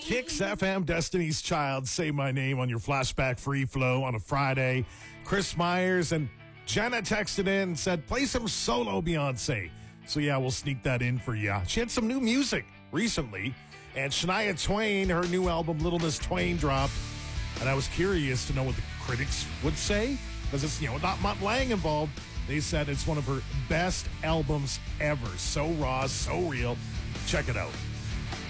Kicks FM, Destiny's Child, Say My Name on your flashback free flow on a Friday. Chris Myers and Jenna texted in and said, play some solo Beyonce. So yeah, we'll sneak that in for you. She had some new music recently, and Shania Twain, her new album Little Miss Twain dropped, and I was curious to know what the critics would say, because it's, not Mutt Lange involved. They said it's one of her best albums ever. So raw, so real. Check it out.